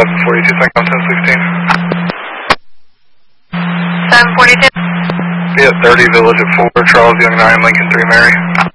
742, Tango 1016. 742? Yeah, 30 Village at 4, Charles Young 9, Lincoln 3 Mary.